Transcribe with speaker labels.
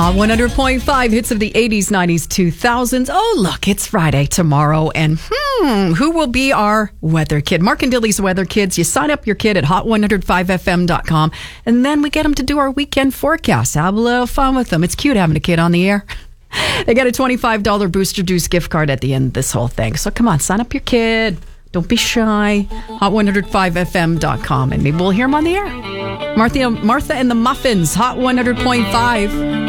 Speaker 1: On 100.5 hits of the 80s, 90s, 2000s. Oh, look, it's Friday tomorrow. And who will be our weather kid? Mark and Dilly's weather kids. You sign up your kid at hot1005fm.com. And then we get them to do our weekend forecast. Have a little fun with them. It's cute having a kid on the air. They get a $25 Booster Juice gift card at the end of this whole thing. So come on, sign up your kid. Don't be shy. Hot1005fm.com. And maybe we'll hear them on the air. Martha and the Muffins, Hot 100.5.